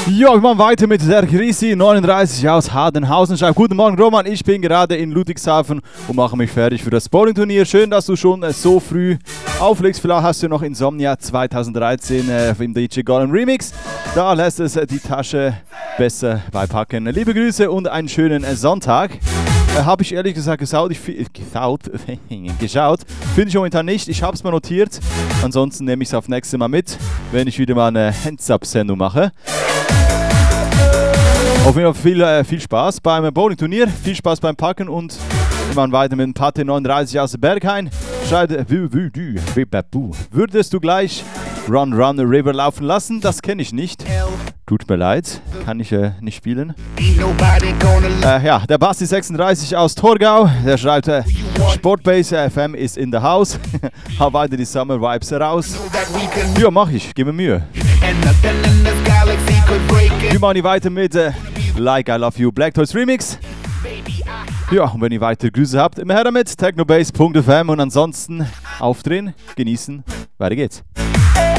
Ja, wir machen weiter mit der Grisi 39 aus Hadenhausen. Schreibt: Guten Morgen Roman, ich bin gerade in Ludwigshafen und mache mich fertig für das Bowling-Turnier. Schön, dass du schon so früh auflegst. Vielleicht hast du noch Insomnia 2013 im DJ Golem Remix. Da lässt es die Tasche besser beipacken. Liebe Grüße und einen schönen Sonntag. Habe ich ehrlich gesagt geschaut, finde ich momentan nicht. Ich habe es mal notiert. Ansonsten nehme ich es auf nächstes Mal mit, wenn ich wieder mal eine Hands-Up-Sendung mache. Auf jeden Fall viel Spaß beim Bowling-Turnier, viel Spaß beim Packen und wir machen weiter mit dem Pate 39 aus Berghain. Schreibt: Würdest du gleich Run Run River laufen lassen? Das kenne ich nicht. Tut mir leid, kann ich nicht spielen. Ja, der Basti 36 aus Torgau, der schreibt: Sportbase FM ist in the house. Hau weiter die Summer Vibes raus. Ja, mach ich, gib mir Mühe. Wir machen die weiter mit Like I Love You Black Toys Remix. Ja, und wenn ihr weitere Grüße habt, immer her damit, technobase.fm und ansonsten aufdrehen, genießen, weiter geht's.